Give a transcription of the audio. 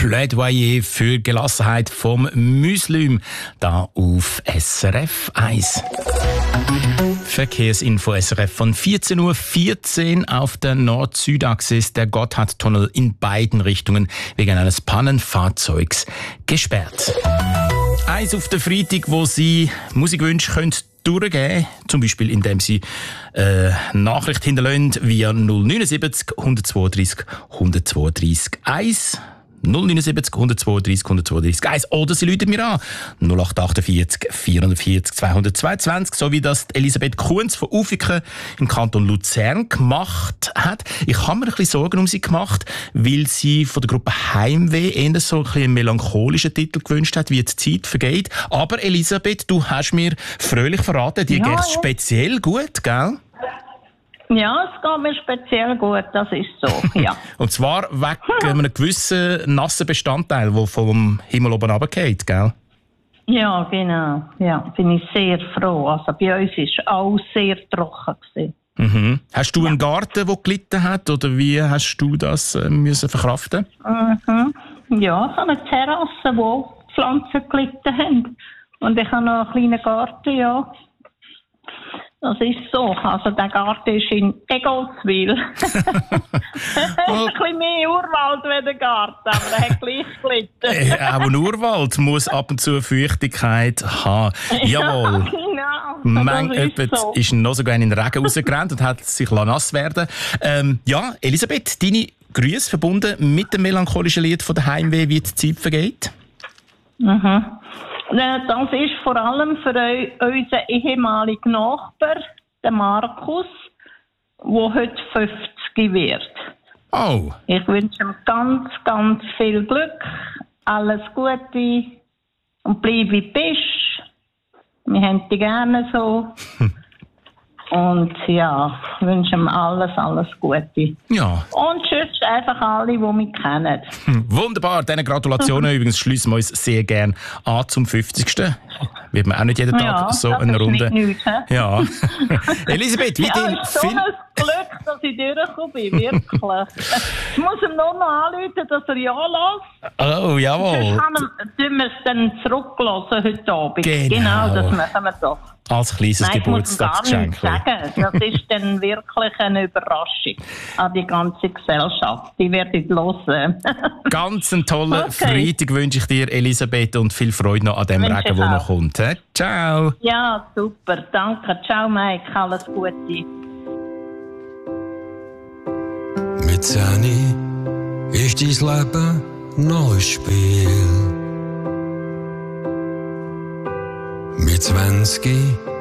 Plädoyer für Gelassenheit vom Muslim, da auf SRF 1. Verkehrsinfo SRF von 14:14 Uhr auf der Nord-Süd-Achse ist der Gotthardtunnel in beiden Richtungen wegen eines Pannenfahrzeugs gesperrt. Eins auf den Freitag, wo Sie Musikwünsche können durchgeben, zum Beispiel indem Sie Nachricht hinterlassen via 079 132 132 1. 079 132 132 1. Oder Sie rufen mir an 0848 440 222, so wie das Elisabeth Kunz von Ufiken im Kanton Luzern gemacht hat. Ich habe mir ein bisschen Sorgen um sie gemacht, weil sie von der Gruppe Heimweh eher so einen melancholischen Titel gewünscht hat, wie die Zeit vergeht. Aber Elisabeth, du hast mir fröhlich verraten, dir geht es speziell gut, gell? Ja, es geht mir speziell gut, das ist so, ja. Und zwar wegen einem gewissen nassen Bestandteil, der vom Himmel oben runterfällt, gell? Ja, genau. Ja, bin ich sehr froh. Also bei uns war alles sehr trocken gewesen. Mhm. Hast du einen Garten, der gelitten hat, oder wie hast du das müssen verkraften? Mhm. Ja, ich habe eine Terrasse, wo Pflanzen gelitten haben. Und ich habe noch einen kleinen Garten, ja. Das ist so. Also der Garten ist in Egolswil. Es ist ein bisschen mehr Urwald wie der Garten, aber er hat gleich gelitten. Auch ein Urwald muss ab und zu Feuchtigkeit haben. Jawohl. Ja, genau. Jemand So. ist noch sogar in den Regen rausgerannt und hat sich nass werden lassen. Ja, Elisabeth, deine Grüße verbunden mit dem melancholischen Lied von der Heimweh, wie die Zeit vergeht. Mhm. Das ist vor allem für unseren ehemaligen Nachbar, den Markus, der heute 50 wird. Oh. Ich wünsche ihm ganz, ganz viel Glück, alles Gute und bleib wie du bist. Wir haben dich gerne so. Und ja, ich wünsche ihm alles Gute. Ja. Und tschüss einfach alle, die mich kennen. Wunderbar, diese Gratulationen übrigens schließen wir uns sehr gerne an zum 50. Wird man auch nicht jeden Tag so eine Runde. Nichts, ja. Elisabeth, wie denn so ein Glück, dass ich durchgekommen bin, wirklich. Ich muss ihm nur noch anrufen, dass er ja lässt. Oh, jawohl. Sonst tun wir es dann zurücklassen heute Abend. Genau. Das machen wir doch. Als kleines Geburtstagsgeschenk. Ich muss gar nichts sagen. Das ist dann wirklich eine Überraschung an die ganze Gesellschaft. Die werde ich hören. Ganz einen tollen Freitag wünsche ich dir, Elisabeth, und viel Freude noch an dem Regen, der noch kommt. He? Ciao. Ja, super. Danke. Ciao, Mike. Alles Gute. Mit 10 ist dein Leben noch ein Spiel. Mit 20